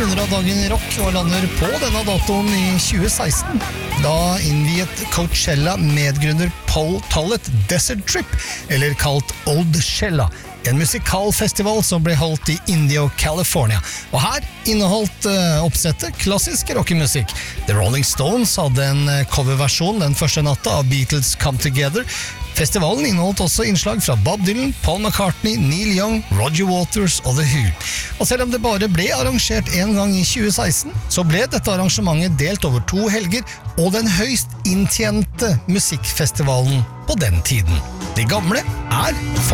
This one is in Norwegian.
runder av dagen i rock og lander på denne datoen i 2016. Da innviet Coachella medgrunner Paul Tollett Desert Trip, eller kalt Old Shella, en musikalfestival som ble holdt i Indio, California. Og her inneholdt oppsettet klassisk rockemusikk. The Rolling Stones hadde en coverversjon den første natta av Beatles Come Together. Festivalen inneholdt også innslag fra Bob Dylan, Paul McCartney, Neil Young, Roger Waters og The Who. Og selv om det bare ble arrangert en gang i 2016, så ble dette arrangementet delt over 2 helger og den høyst inntjente musikkfestivalen på den tiden. De gamle er fortsatt